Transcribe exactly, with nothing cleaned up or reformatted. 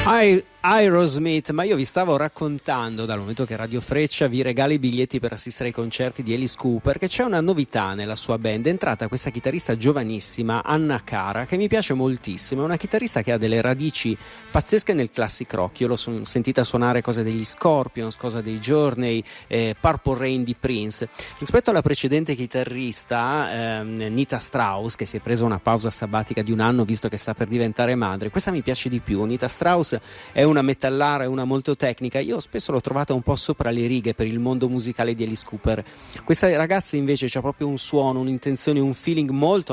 I- Aerosmith, ma io vi stavo raccontando, dal momento che Radio Freccia vi regala i biglietti per assistere ai concerti di Alice Cooper, che c'è una novità nella sua band. È entrata questa chitarrista giovanissima, Anna Cara, che mi piace moltissimo. È una chitarrista che ha delle radici pazzesche nel classic rock. Io l'ho son- sentita suonare cose degli Scorpions, cosa dei Journey, eh, Purple Rain di Prince. Rispetto alla precedente chitarrista, ehm, Nita Strauss, che si è presa una pausa sabbatica di un anno visto che sta per diventare madre, questa mi piace di più. Nita Strauss è una metallara, è una molto tecnica. Io spesso l'ho trovata un po' sopra le righe per il mondo musicale di Alice Cooper. Questa ragazza invece c'ha proprio un suono, un'intenzione, un feeling molto